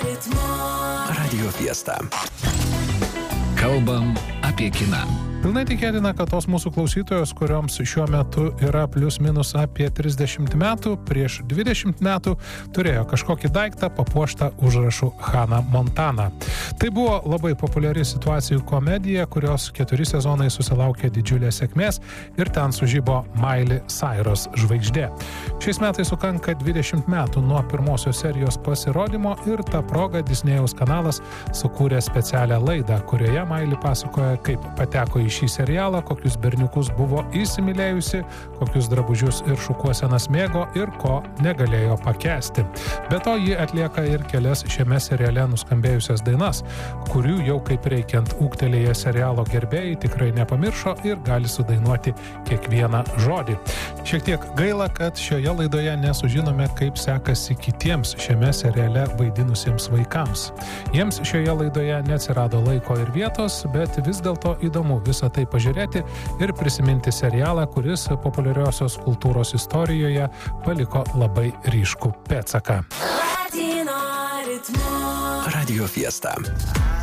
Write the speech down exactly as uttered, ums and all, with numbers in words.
Radio Fiesta. Kalbam apie kiną. Pilnai tikėtina, kad tos mūsų klausytojos, kurioms šiuo metu yra plius minus apie trisdešimt metų, prieš dvidešimt metų turėjo kažkokį daiktą papuoštą užrašu Hannah Montana. Tai buvo labai populiari situacijų komedija, kurios keturi sezonai susilaukė didžiulės sėkmės ir ten sužibo Miley Cyrus žvaigždė. Šiais metais sukanka dvidešimt metų nuo pirmosios serijos pasirodymo ir ta proga Disnėjaus kanalas sukūrė specialią laidą, kurioje Miley pasakoja, kaip pateko į šį serialą, kokius berniukus buvo įsimylėjusi, kokius drabužius ir šukuosenas mėgo ir ko negalėjo pakęsti. Be to, ji atlieka ir kelias šiame seriale nuskambėjusias dainas, kurių jau kaip reikiant ūgtelėję serialo gerbėjai tikrai nepamiršo ir gali sudainuoti kiekvieną žodį. Šiek tiek gaila, kad šioje laidoje nesužinome, kaip sekasi kitiems šiame seriale vaidinusiems vaikams. Jiems šioje laidoje neatsirado laiko ir vietos, bet vis dėlto įdomu visą tai pažiūrėti ir prisiminti serialą, kuris populiariosios kultūros istorijoje paliko labai ryškų pėdsaką. Radio Fiesta.